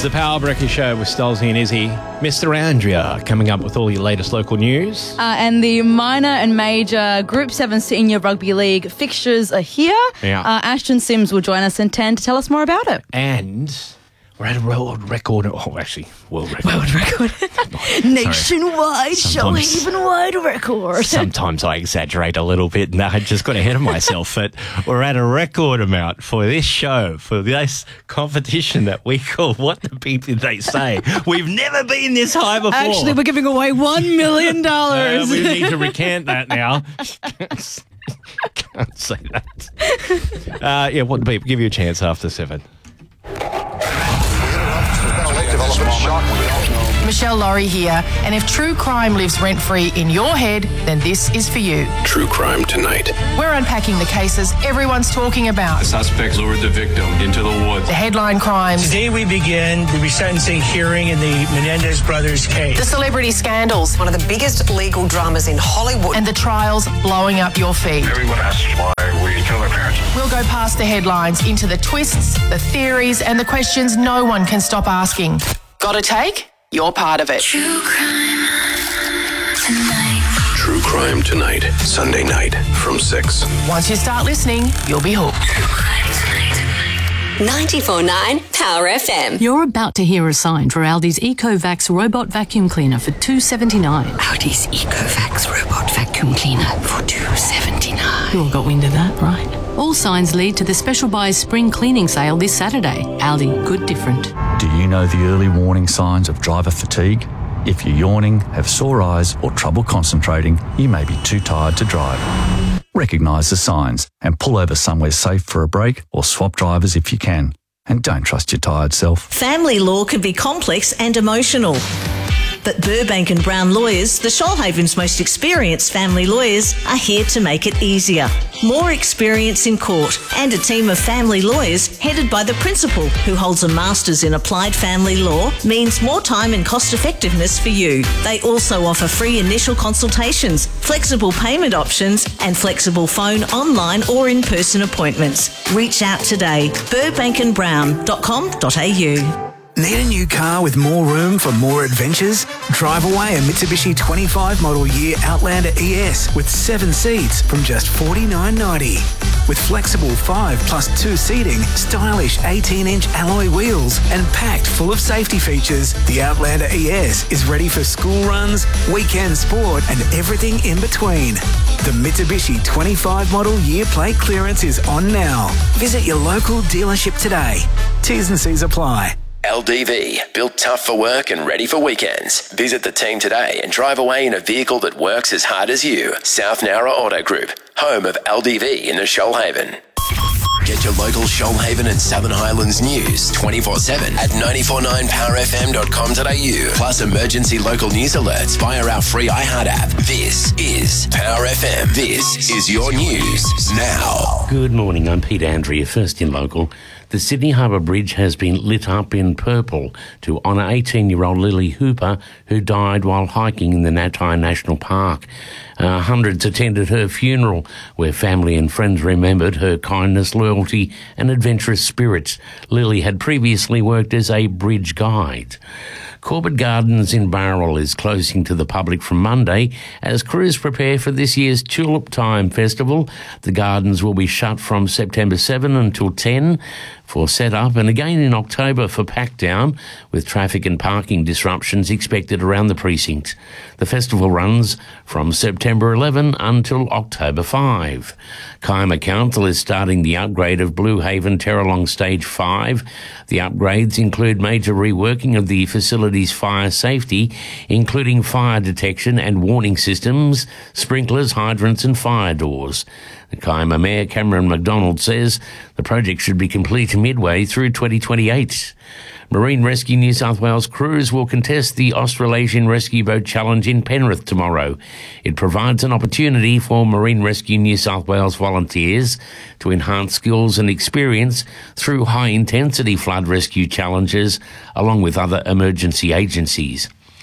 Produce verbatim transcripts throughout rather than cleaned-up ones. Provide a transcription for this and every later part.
the Power Breakfast Show with Stolzy and Izzy. Mister Andrea coming up with all your latest local news. Uh, and the minor and major Group seven Senior Rugby League fixtures are here. Yeah. Uh, Ashton Sims will join us in ten to tell us more about it. And we're at a world record. Oh, actually, world record. World record. Nationwide, Sometimes- even-wide record. Sometimes I exaggerate a little bit and I just got ahead of myself. But we're at a record amount for this show, for this competition that we call What the Beep Did They Say? We've never been this high before. Actually, we're giving away one million dollars. Uh, we need to recant that now. Can't say that. Uh, yeah, What the Beep? Give you a chance after seven. Michelle Laurie here, and if true crime lives rent-free in your head, then this is for you. True Crime Tonight. We're unpacking the cases everyone's talking about. The suspect lured the victim into the woods. The headline crimes, Today we begin the resentencing hearing in the Menendez brothers case. the celebrity scandals, One of the biggest legal dramas in Hollywood. and the trials blowing up your feed. Everyone asks why we kill our parents. We'll go past the headlines into the twists, the theories, and the questions no one can stop asking. Got a take? You're part of it. True Crime Tonight. Sunday night from six. Once you start listening, you'll be hooked. ninety-four point nine Power F M. You're about to hear a sign for Aldi's EcoVax robot vacuum cleaner for two dollars seventy-nine. Aldi's EcoVax robot vacuum cleaner for two dollars seventy-nine. You all got wind of that, right? All signs lead to the Special Buys Spring Cleaning Sale this Saturday. Aldi, good different. Do you know the early warning signs of driver fatigue? If you're yawning, have sore eyes or trouble concentrating, you may be too tired to drive. Recognise the signs and pull over somewhere safe for a break or swap drivers if you can. And don't trust your tired self. Family law can be complex and emotional. But Burbank and Brown Lawyers, the Shoalhaven's most experienced family lawyers, are here to make it easier. More experience in court and a team of family lawyers headed by the principal, who holds a master's in applied family law, means more time and cost effectiveness for you. They also offer free initial consultations, flexible payment options and flexible phone, online or in-person appointments. Reach out today. burbank and brown dot com dot a u. Need a new car with more room for more adventures? Drive away a Mitsubishi twenty-five model year Outlander E S with seven seats from just forty-nine ninety. With flexible five plus two seating, stylish eighteen inch alloy wheels and packed full of safety features, the Outlander E S is ready for school runs, weekend sport and everything in between. The Mitsubishi twenty-five model year plate clearance is on now. Visit your local dealership today. T's and C's apply. L D V, built tough for work and ready for weekends. Visit the team today and drive away in a vehicle that works as hard as you. South Nowra Auto Group, home of L D V in the Shoalhaven. Get your local Shoalhaven and Southern Highlands news twenty-four seven at nine four nine power f m dot com dot a u. Plus emergency local news alerts via our free iHeart app. This is Power F M. This is your news now. Good morning, I'm Pete Andrea, first in local. The Sydney Harbour Bridge has been lit up in purple to honour eighteen-year-old Lily Hooper, who died while hiking in the Natai National Park. Uh, hundreds attended her funeral, where family and friends remembered her kindness, loyalty and adventurous spirits. Lily had previously worked as a bridge guide. Corbett Gardens in Bowral is closing to the public from Monday as crews prepare for this year's Tulip Time Festival. The gardens will be shut from September seventh until ten for set-up and again in October for pack-down, with traffic and parking disruptions expected around the precinct. The festival runs from September eleventh until October fifth. Kiama Council is starting the upgrade of Blue Haven Terralong Stage five. The upgrades include major reworking of the facility's fire safety, including fire detection and warning systems, sprinklers, hydrants and fire doors. The Kiama Mayor Cameron McDonald says the project should be complete midway through twenty twenty-eight. Marine Rescue New South Wales crews will contest the Australasian Rescue Boat Challenge in Penrith tomorrow. It provides an opportunity for Marine Rescue New South Wales volunteers to enhance skills and experience through high-intensity flood rescue challenges, along with other emergency agencies.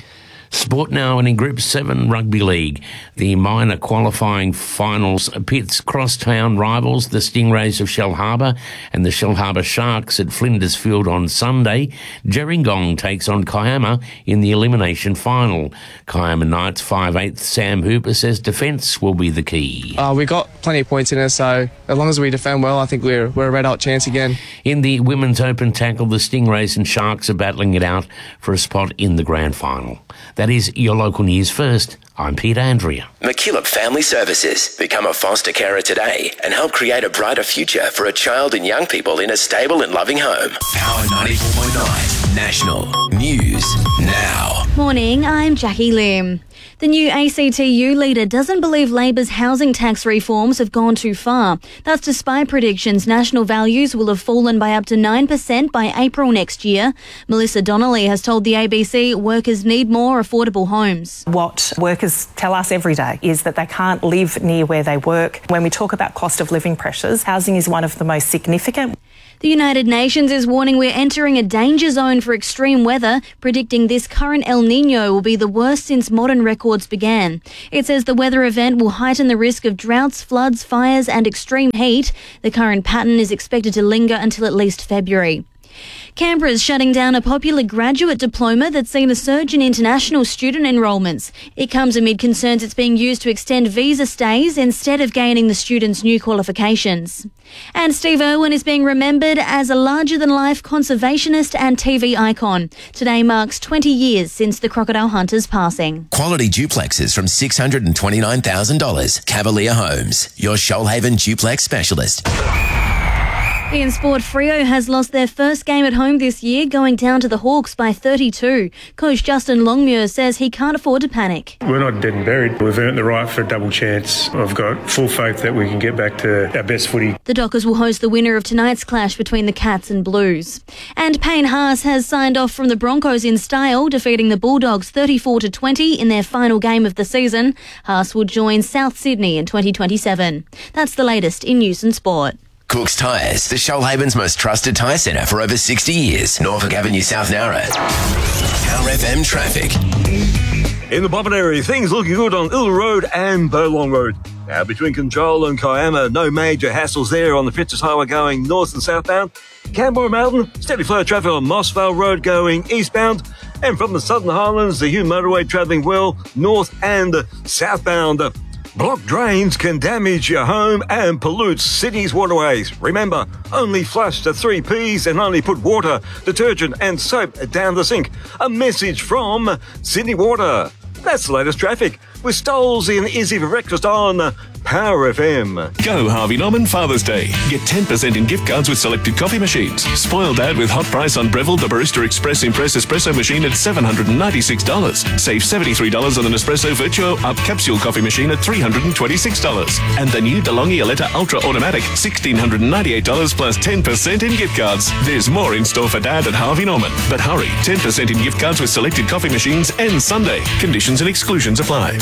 Sport now, and in Group seven Rugby League, the minor qualifying finals pits crosstown rivals, the Stingrays of Shellharbour and the Shellharbour Sharks at Flinders Field on Sunday. Gerringong takes on Kiama in the elimination final. Kiama Knights five eighths Sam Hooper says defence will be the key. Uh, we got plenty of points in us, so as long as we defend well, I think we're, we're a red hot chance again. In the Women's Open tackle, the Stingrays and Sharks are battling it out for a spot in the grand final. That is your local news first. I'm Peter Andrea. McKillop Family Services. Become a foster carer today and help create a brighter future for a child and young people in a stable and loving home. Power ninety-four point nine National News Now. Morning, I'm Jackie Lim. The new A C T U leader doesn't believe Labor's housing tax reforms have gone too far. That's despite predictions national values will have fallen by up to nine percent by April next year. Melissa Donnelly has told the A B C workers need more affordable homes. What workers tell us every day is that they can't live near where they work. When we talk about cost of living pressures, housing is one of the most significant. The United Nations is warning we're entering a danger zone for extreme weather, predicting this current El Niño will be the worst since modern records began. It says the weather event will heighten the risk of droughts, floods, fires and extreme heat. The current pattern is expected to linger until at least February. Canberra is shutting down a popular graduate diploma that's seen a surge in international student enrolments. It comes amid concerns it's being used to extend visa stays instead of gaining the students' new qualifications. And Steve Irwin is being remembered as a larger-than-life conservationist and T V icon. Today marks twenty years since the crocodile hunter's passing. Quality duplexes from six hundred twenty-nine thousand dollars. Cavalier Homes, your Shoalhaven duplex specialist. In sport, Freo has lost their first game at home this year, going down to the Hawks by thirty-two. Coach Justin Longmuir says he can't afford to panic. We're not dead and buried. We've earned the right for a double chance. I've got full faith that we can get back to our best footy. The Dockers will host the winner of tonight's clash between the Cats and Blues. And Payne Haas has signed off from the Broncos in style, defeating the Bulldogs thirty-four to twenty in their final game of the season. Haas will join South Sydney in twenty twenty-seven. That's the latest in news and sport. Cook's Tyres, the Shoalhaven's most trusted tyre centre for over sixty years. Norfolk Avenue, South Nowra. Power F M traffic. In the Bobbin area, things looking good on Ill Road and Burlong Road. Now, between Conjola and Kiama, no major hassles there on the Fitzroy Highway going north and southbound. Canberra Mountain, steady flow of traffic on Mossvale Road going eastbound. And from the Southern Highlands, the Hume Motorway travelling well north and southbound. Blocked drains can damage your home and pollute city's waterways. Remember, only flush the three P's and only put water, detergent and soap down the sink. A message from Sydney Water. That's the latest traffic with Stoles in Izzy for breakfast on Power F M. Go Harvey Norman Father's Day. Get ten percent in gift cards with selected coffee machines. Spoil Dad with hot price on Breville the Barista Express Impress Espresso machine at seven hundred ninety-six dollars. Save seventy-three dollars on an Espresso Virtuo Up Capsule coffee machine at three hundred twenty-six dollars. And the new DeLonghi Aletta Ultra Automatic, one thousand six hundred ninety-eight dollars plus ten percent in gift cards. There's more in store for Dad at Harvey Norman. But hurry, ten percent in gift cards with selected coffee machines ends Sunday. Conditions and exclusions apply.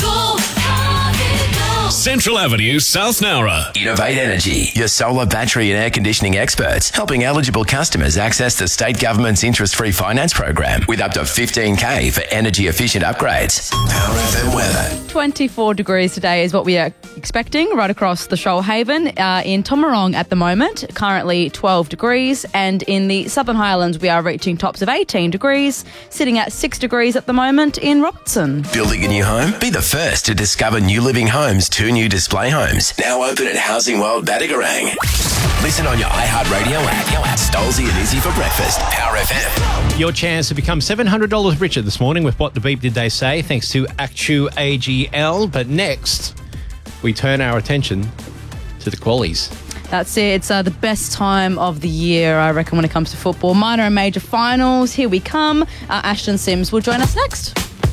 Central Avenue, South Nowra. Innovate Energy, your solar battery and air conditioning experts, helping eligible customers access the state government's interest-free finance program with up to fifteen K for energy-efficient upgrades. Power F M weather. twenty-four degrees today is what we are expecting right across the Shoalhaven. Uh, in Tomarong at the moment, currently twelve degrees, and in the Southern Highlands we are reaching tops of eighteen degrees, sitting at six degrees at the moment in Robertson. Building a new home? Be the first to discover New Living Homes, two new display homes, now open at Housing World Battigarang. Listen on your iHeartRadio app. Stolzy and Izzy for breakfast. Power F M. Your chance to become seven hundred dollars richer this morning with What the Beep Did They Say, thanks to Actu A G L. But next, we turn our attention to the qualies. That's it. It's uh, the best time of the year, I reckon, when it comes to football. Minor and major finals. Here we come. Uh, Ashton Sims will join us next.